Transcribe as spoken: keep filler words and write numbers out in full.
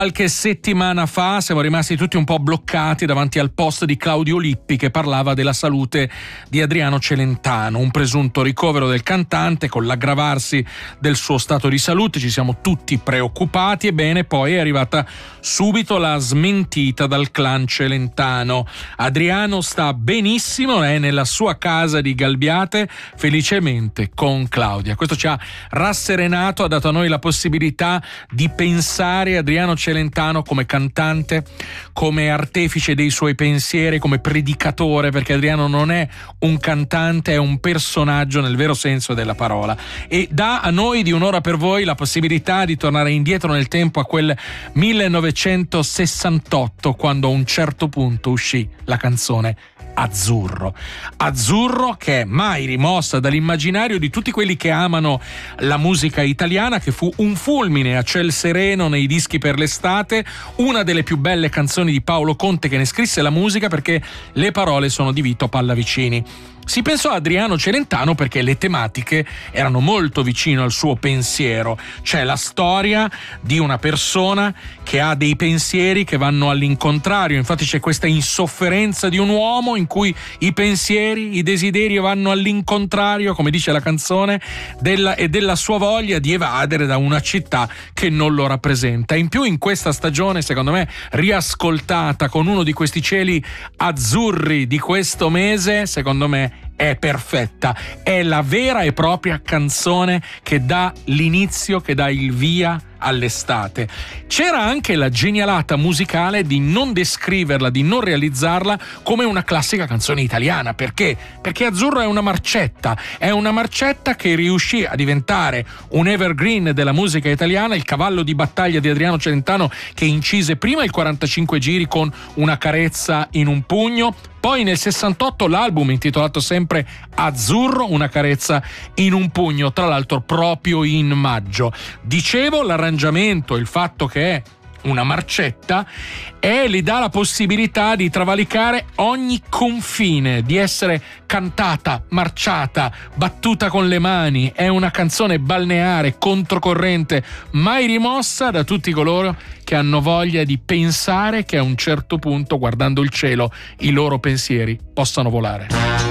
Qualche settimana fa siamo rimasti tutti un po' bloccati davanti al post di Claudio Lippi che parlava della salute di Adriano Celentano, un presunto ricovero del cantante con l'aggravarsi del suo stato di salute. Ci siamo tutti preoccupati, ebbene poi è arrivata subito la smentita dal clan Celentano. Adriano sta benissimo, è nella sua casa di Galbiate felicemente con Claudia. Questo ci ha rasserenato, ha dato a noi la possibilità di pensare Adriano Celentano Celentano come cantante, come artefice dei suoi pensieri, come predicatore, perché Adriano non è un cantante, è un personaggio nel vero senso della parola, e dà a noi di Un'ora per voi la possibilità di tornare indietro nel tempo a quel millenovecentosessantotto, quando a un certo punto uscì la canzone Azzurro. Azzurro che è mai rimossa dall'immaginario di tutti quelli che amano la musica italiana, che fu un fulmine a ciel sereno nei dischi per l'estate, una delle più belle canzoni di Paolo Conte, che ne scrisse la musica, perché le parole sono di Vito Pallavicini. Si pensò a Adriano Celentano perché le tematiche erano molto vicine al suo pensiero. C'è la storia di una persona che ha dei pensieri che vanno all'incontrario, infatti c'è questa insofferenza di un uomo in cui i pensieri, i desideri vanno all'incontrario, come dice la canzone, della, e della sua voglia di evadere da una città che non lo rappresenta. In più in questa stagione, secondo me, riascoltata con uno di questi cieli azzurri di questo mese, secondo me è perfetta, è la vera e propria canzone che dà l'inizio, che dà il via all'estate. C'era anche la genialata musicale di non descriverla, di non realizzarla come una classica canzone italiana. Perché? Perché Azzurro è una marcetta, è una marcetta che riuscì a diventare un evergreen della musica italiana, il cavallo di battaglia di Adriano Celentano, che incise prima il quarantacinque giri con Una carezza in un pugno, poi nel sessantotto l'album intitolato sempre Azzurro, Una carezza in un pugno, tra l'altro proprio in maggio. Dicevo, l'arrangiamento, il fatto che è una marcetta, e gli dà la possibilità di travalicare ogni confine, di essere cantata, marciata, battuta con le mani. È una canzone balneare, controcorrente, mai rimossa da tutti coloro che hanno voglia di pensare che a un certo punto, guardando il cielo, i loro pensieri possano volare.